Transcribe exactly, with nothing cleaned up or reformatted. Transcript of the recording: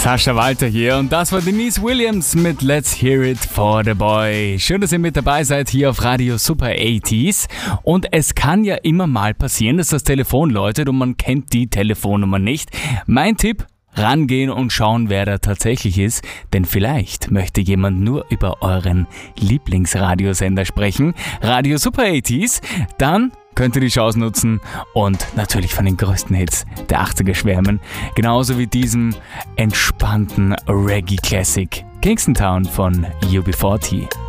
Sascha Walter hier und das war Denise Williams mit Let's Hear It for the Boy. Schön, dass ihr mit dabei seid hier auf Radio Super achtziger. Und es kann ja immer mal passieren, dass das Telefon läutet und man kennt die Telefonnummer nicht. Mein Tipp: rangehen und schauen, wer da tatsächlich ist, denn vielleicht möchte jemand nur über euren Lieblingsradiosender sprechen, Radio Super achtziger, dann könnt ihr die Chance nutzen und natürlich von den größten Hits der achtziger schwärmen, genauso wie diesem entspannten Reggae-Classic Kingston Town von U B vierzig.